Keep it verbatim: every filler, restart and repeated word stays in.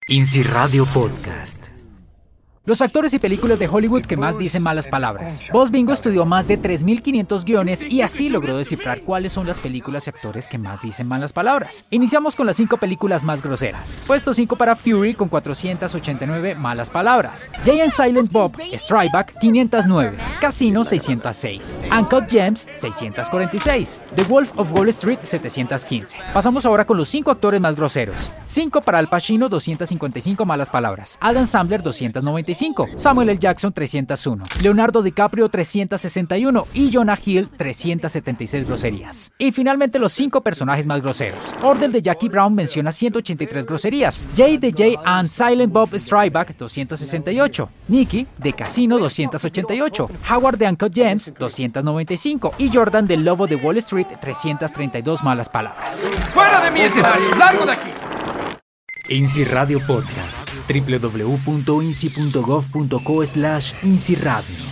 INSI Radio Podcast. Los actores y películas de Hollywood que más dicen malas palabras. Boss Bingo estudió más de tres mil quinientos guiones y así logró descifrar cuáles son las películas y actores que más dicen malas palabras. Iniciamos con las cinco películas más groseras. Puesto cinco para Fury con cuatrocientas ochenta y nueve malas palabras. Jay and Silent Bob, Strike Back quinientos nueve. Casino seiscientos seis. Uncut Gems seiscientos cuarenta y seis. The Wolf of Wall Street setecientos quince. Pasamos ahora con los cinco actores más groseros. cinco para Al Pacino, doscientas cincuenta y cinco malas palabras. Adam Sandler, doscientos noventa y cinco. Samuel L. Jackson, trescientos uno. Leonardo DiCaprio, trescientos sesenta y uno. Y Jonah Hill, trescientos setenta y seis groserías. Y finalmente los cinco personajes más groseros. Ordell de Jackie Brown menciona ciento ochenta y tres groserías. Jay de Jay and Silent Bob Strike Back, doscientos sesenta y ocho. Nicky de Casino, doscientos ochenta y ocho. Howard de Uncut Gems, doscientos noventa y cinco. Y Jordan del Lobo de Wall Street, trescientas treinta y dos malas palabras. ¡Fuera de mi escenario! ¡Largo de aquí! INSI Radio Podcast. w w w punto insi punto gov punto co slash INSI Radio.